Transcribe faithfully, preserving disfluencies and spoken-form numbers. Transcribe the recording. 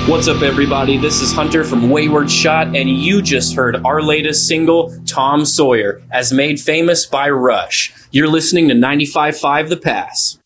What's up, everybody? This is Hunter from Wayward Shot, and you just heard our latest single, Tom Sawyer, as made famous by Rush. You're listening to ninety-five point five The Pass.